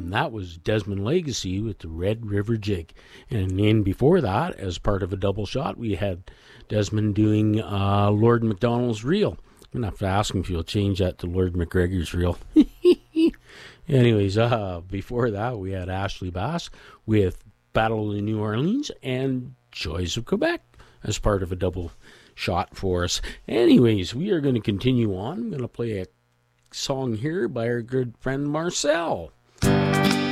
That was Desmond Legacy with the Red River Jig. And then before that, as part of a double shot, we had Desmond doing Lord MacDonald's Reel. I'm going to have to ask him if he'll change that to Lord McGregor's Reel. Anyways, before that, we had Ashley Bass with Battle of New Orleans and Joys of Quebec as part of a double shot for us. Anyways, we are going to continue on. I'm going to play a song here by our good friend Marcel.